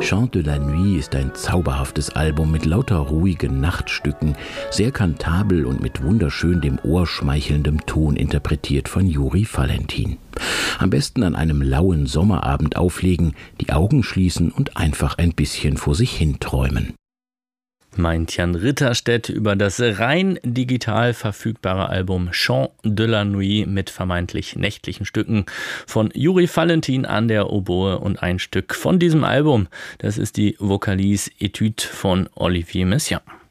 Chant de la Nuit ist ein zauberhaftes Album mit lauter ruhigen Nachtstücken, sehr kantabel und mit wunderschön dem Ohr schmeichelndem Ton interpretiert von Juri Valentin. Am besten an einem lauen Sommerabend auflegen, die Augen schließen und einfach ein bisschen vor sich hin träumen. Meint Jan Ritterstedt über das rein digital verfügbare Album Chant de la Nuit mit vermeintlich nächtlichen Stücken von Juri Valentin an der Oboe und ein Stück von diesem Album. Das ist die Vocalise Etude von Olivier Messiaen.